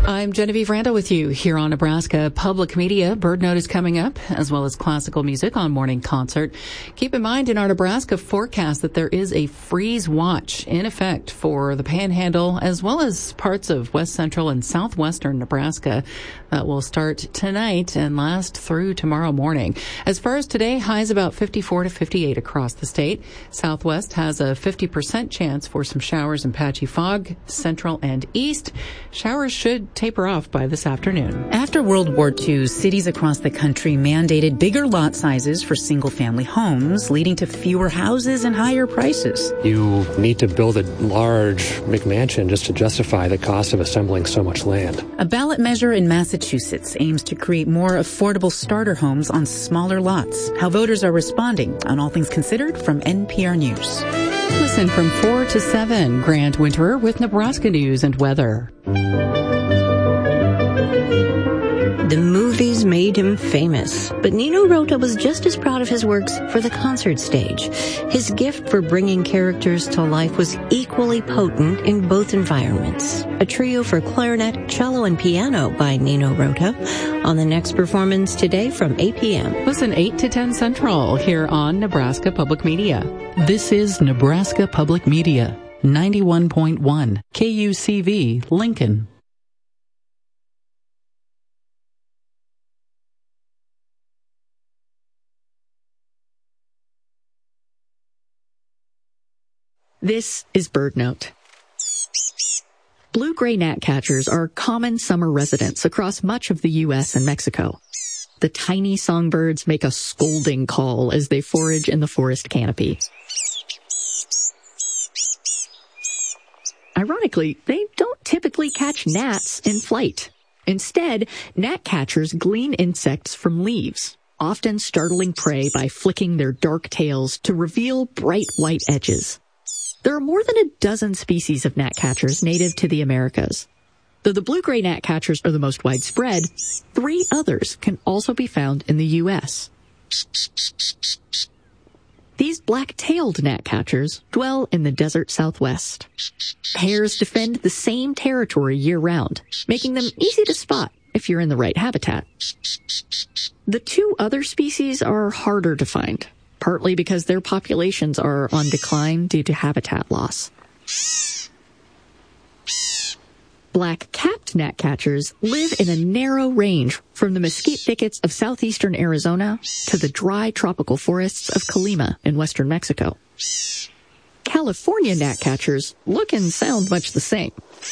I'm Genevieve Randall with you here on Nebraska Public Media. Bird Note is coming up, as well as classical music on Morning Concert. Keep in mind in our Nebraska forecast that there is a freeze watch in effect for the Panhandle, as well as parts of west central and southwestern Nebraska. That will start tonight and last through tomorrow morning. As far as today, highs about 54 to 58 across the state. Southwest has a 50% chance for some showers and patchy fog. Central and east, showers should taper off by this afternoon. After World War II, cities across the country mandated bigger lot sizes for single-family homes, leading to fewer houses and higher prices. You need to build a large McMansion just to justify the cost of assembling so much land. A ballot measure in Massachusetts aims to create more affordable starter homes on smaller lots. How voters are responding on All Things Considered from NPR News. Listen from 4 to 7, Grant Winterer with Nebraska News and Weather. The movies made him famous, but Nino Rota was just as proud of his works for the concert stage. His gift for bringing characters to life was equally potent in both environments. A trio for clarinet, cello, and piano by Nino Rota on the next performance today from 8 p.m. Listen 8 to 10 Central here on Nebraska Public Media. This is Nebraska Public Media, 91.1 KUCV, Lincoln. This is Bird Note. Blue-gray gnatcatchers are common summer residents across much of the U.S. and Mexico. The tiny songbirds make a scolding call as they forage in the forest canopy. Ironically, they don't typically catch gnats in flight. Instead, gnatcatchers glean insects from leaves, often startling prey by flicking their dark tails to reveal bright white edges. There are more than a dozen species of gnatcatchers native to the Americas. Though the blue-gray gnatcatchers are the most widespread, 3 others can also be found in the U.S. These black-tailed gnatcatchers dwell in the desert Southwest. Pairs defend the same territory year-round, making them easy to spot if you're in the right habitat. The 2 other species are harder to find, partly because their populations are on decline due to habitat loss. Black-capped gnatcatchers live in a narrow range from the mesquite thickets of southeastern Arizona to the dry tropical forests of Colima in western Mexico. California gnatcatchers look and sound much the same.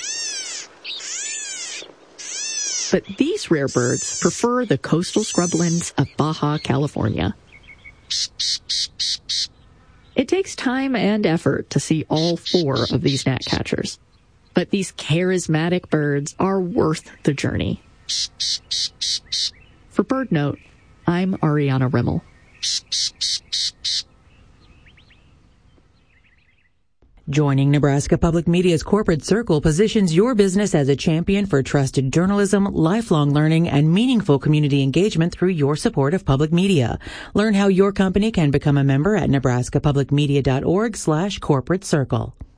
But these rare birds prefer the coastal scrublands of Baja California. It takes time and effort to see all 4 of these gnatcatchers, but these charismatic birds are worth the journey. For Bird Note, I'm Ariana Rimmel. Joining Nebraska Public Media's Corporate Circle positions your business as a champion for trusted journalism, lifelong learning, and meaningful community engagement through your support of public media. Learn how your company can become a member at nebraskapublicmedia.org/corporate circle.